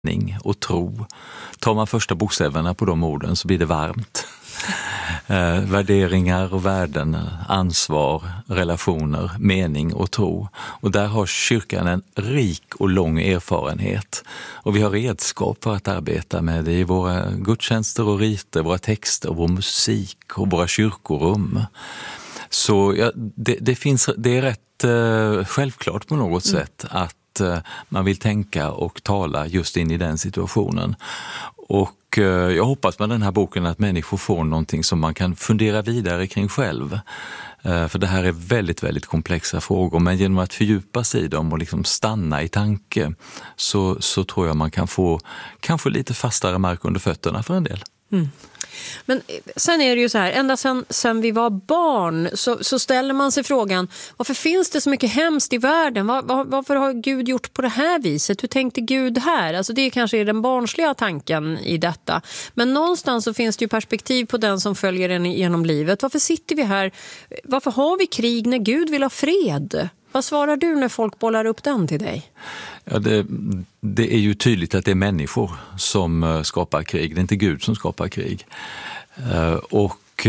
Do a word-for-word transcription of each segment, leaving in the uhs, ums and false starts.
och tro. Tar man första bokstäverna på de orden så blir det varmt. Eh, värderingar och värden, ansvar, relationer, mening och tro. Och där har kyrkan en rik och lång erfarenhet. Och vi har redskap för att arbeta med det i våra gudstjänster och riter, våra texter, vår musik och våra kyrkorum. Så ja, det, det, finns, det är rätt eh, självklart på något mm. sätt att man vill tänka och tala just in i den situationen. Och jag hoppas med den här boken att människor får någonting som man kan fundera vidare kring själv. För det här är väldigt, väldigt komplexa frågor, men genom att fördjupa sig i dem och liksom stanna i tanke så, så tror jag man kan få kanske lite fastare mark under fötterna för en del. Mm. Men sen är det ju så här, ända sen, sen vi var barn så, så ställer man sig frågan, varför finns det så mycket hemskt i världen? Var, var, varför har Gud gjort på det här viset? Hur tänkte Gud här? Alltså det kanske är den barnsliga tanken i detta. Men någonstans så finns det ju perspektiv på den som följer den genom livet. Varför sitter vi här? Varför har vi krig när Gud vill ha fred? Vad svarar du när folk bollar upp den till dig? Ja, det, det är ju tydligt att det är människor som skapar krig. Det är inte Gud som skapar krig. Och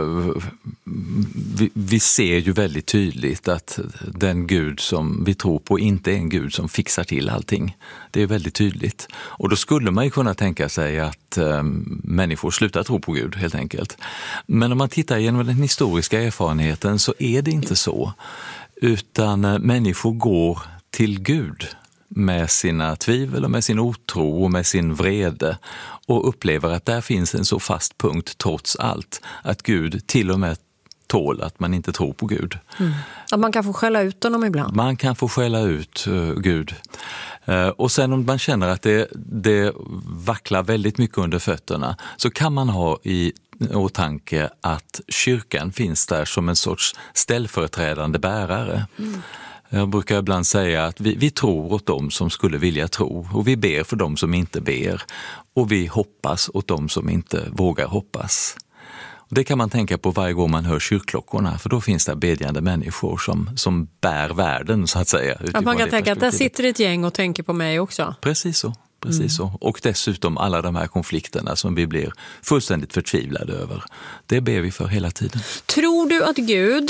vi, vi ser ju väldigt tydligt att den Gud som vi tror på inte är en Gud som fixar till allting. Det är väldigt tydligt. Och då skulle man ju kunna tänka sig att människor slutar tro på Gud helt enkelt. Men om man tittar genom den historiska erfarenheten så är det inte så. Utan människor går till Gud med sina tvivel och med sin otro och med sin vrede och upplever att där finns en så fast punkt trots allt att Gud till och med tål att man inte tror på Gud. Mm. Att man kan få skälla ut honom ibland. Man kan få skälla ut uh, Gud. Uh, och sen om man känner att det, det vacklar väldigt mycket under fötterna så kan man ha i åtanke att kyrkan finns där som en sorts ställföreträdande bärare. Mm. Jag brukar ibland säga att vi, vi tror åt dem som skulle vilja tro och vi ber för dem som inte ber och vi hoppas åt dem som inte vågar hoppas. Och det kan man tänka på varje gång man hör kyrkklockorna för då finns det bedjande människor som, som bär världen så att säga. Att man kan tänka att där sitter ett gäng och tänker på mig också. Precis så. Precis mm. så. Och dessutom alla de här konflikterna som vi blir fullständigt förtvivlade över. Det ber vi för hela tiden. Tror du att Gud,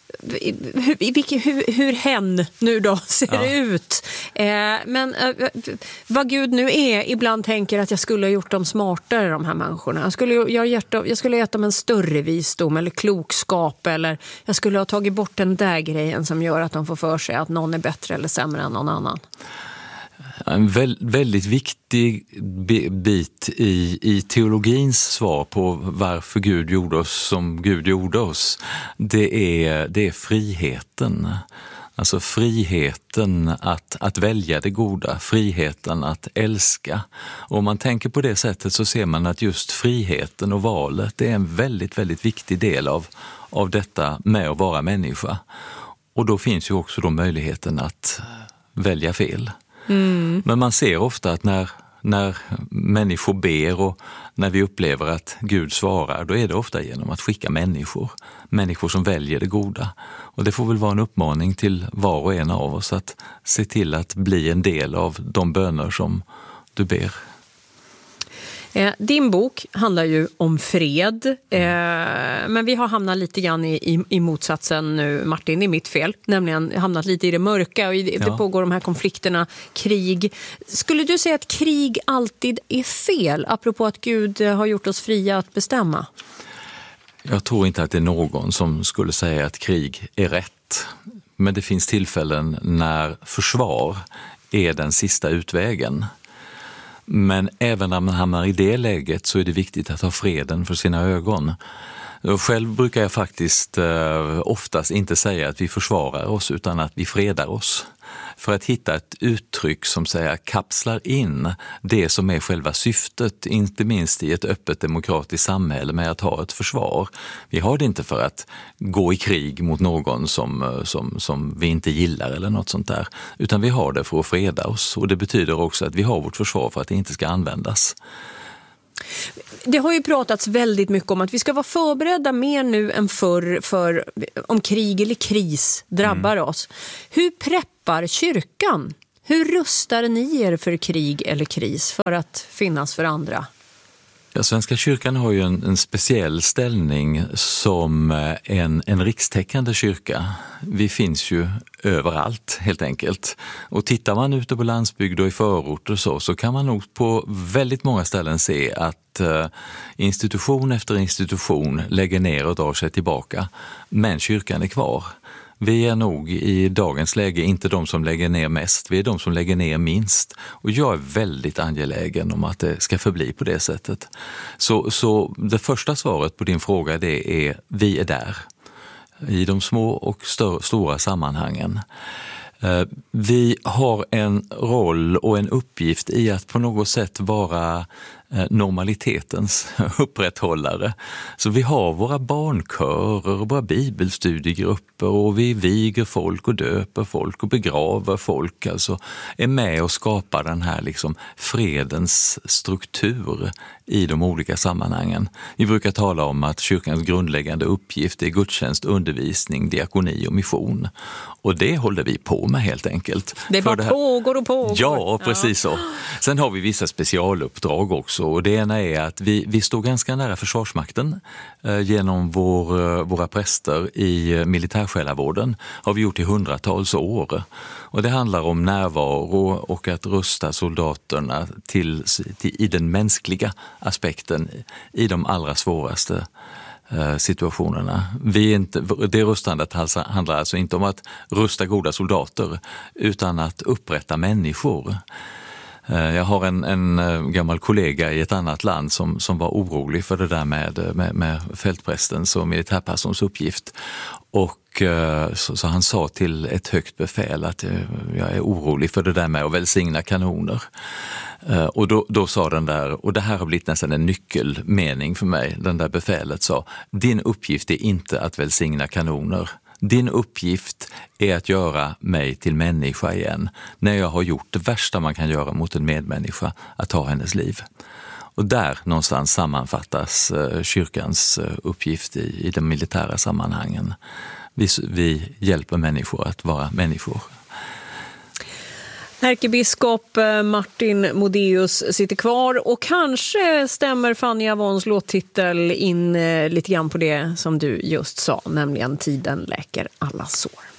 hur, hur, hur hen nu då ser ja. det ut? Eh, men eh, vad Gud nu är, ibland tänker att jag skulle ha gjort dem smartare, de här människorna. Jag skulle, jag gett, jag skulle ha gett dem en större visdom eller klokskap eller jag skulle ha tagit bort den där grejen som gör att de får för sig att någon är bättre eller sämre än någon annan. En väldigt viktig bit i, i teologins svar på varför Gud gjorde oss som Gud gjorde oss, det är, det är friheten. Alltså friheten att, att välja det goda, friheten att älska. Och om man tänker på det sättet så ser man att just friheten och valet är en väldigt, väldigt viktig del av, av detta med att vara människa. Och då finns ju också då möjligheten att välja fel. Mm. Men man ser ofta att när, när människor ber och när vi upplever att Gud svarar, då är det ofta genom att skicka människor. Människor som väljer det goda. Och det får väl vara en uppmaning till var och en av oss att se till att bli en del av de böner som du ber. Din bok handlar ju om fred, men vi har hamnat lite grann i, i, i motsatsen nu, Martin, det är mitt fel, nämligen hamnat lite i det mörka och det ja. pågår de här konflikterna, krig. Skulle du säga att krig alltid är fel, apropå att Gud har gjort oss fria att bestämma? Jag tror inte att det är någon som skulle säga att krig är rätt, men det finns tillfällen när försvar är den sista utvägen. Men även när man hamnar i det läget så är det viktigt att ha freden för sina ögon. Och själv brukar jag faktiskt eh, oftast inte säga att vi försvarar oss utan att vi fredar oss. För att hitta ett uttryck som säger kapslar in det som är själva syftet, inte minst i ett öppet demokratiskt samhälle med att ha ett försvar. Vi har det inte för att gå i krig mot någon som, som, som vi inte gillar eller något sånt där, utan vi har det för att freda oss och det betyder också att vi har vårt försvar för att det inte ska användas. Det har ju pratats väldigt mycket om att vi ska vara förberedda mer nu än förr för om krig eller kris drabbar mm. oss. Hur preppar kyrkan Hur rustar ni er för krig eller kris för att finnas för andra? Ja, Svenska kyrkan har ju en, en speciell ställning som en, en rikstäckande kyrka. Vi finns ju överallt helt enkelt. Och tittar man ute på landsbygd och i förorter så, så kan man nog på väldigt många ställen se att uh, institution efter institution lägger ner och drar sig tillbaka. Men kyrkan är kvar. Vi är nog i dagens läge inte de som lägger ner mest, vi är de som lägger ner minst. Och jag är väldigt angelägen om att det ska förbli på det sättet. Så, så det första svaret på din fråga, det är vi är där. I de små och större, stora sammanhangen. Vi har en roll och en uppgift i att på något sätt vara normalitetens upprätthållare. Så vi har våra barnkörer och våra bibelstudiegrupper och vi viger folk och döper folk och begraver folk. Alltså är med och skapar den här liksom fredens struktur i de olika sammanhangen. Vi brukar tala om att kyrkans grundläggande uppgift är gudstjänst, undervisning, diakoni och mission. Och det håller vi på med helt enkelt. Det bara det pågår och pågår. Ja, precis ja. så. Sen har vi vissa specialuppdrag också. Och det ena är att vi, vi står ganska nära Försvarsmakten eh, genom vår, våra präster i militärsjälavården. Har vi gjort i hundratals år. Och det handlar om närvaro och att rusta soldaterna till, till, i den mänskliga aspekten i de allra svåraste situationerna. Vi är inte, det rustandet handlar alltså inte om att rusta goda soldater utan att upprätta människor. Jag har en, en gammal kollega i ett annat land som, som var orolig för det där med, med, med fältprästens och militärpassons uppgift. Och så, så han sa till ett högt befäl att jag är orolig för det där med att välsigna kanoner. Och då, då sa den där, och det här har blivit nästan en nyckelmening för mig, den där befälet sa, din uppgift är inte att välsigna kanoner. Din uppgift är att göra mig till människa igen. När jag har gjort det värsta man kan göra mot en medmänniska, att ta hennes liv. Och där någonstans sammanfattas kyrkans uppgift i, i de militära sammanhangen. Vi, vi hjälper människor att vara människor. Ärkebiskop Martin Modéus sitter kvar och kanske stämmer Fanny Avons låttitel in lite grann på det som du just sa, nämligen tiden läker alla sår.